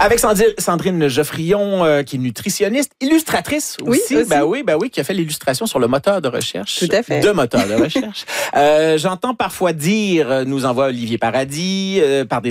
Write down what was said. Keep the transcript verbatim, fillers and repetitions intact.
Avec Sandrine, Sandrine Geoffrion, euh, qui est nutritionniste, illustratrice aussi. Oui, aussi. Ben oui, ben oui, qui a fait l'illustration sur le moteur de recherche. Tout à fait. De moteur de recherche. euh, j'entends parfois dire, nous envoie Olivier Paradis, euh, par des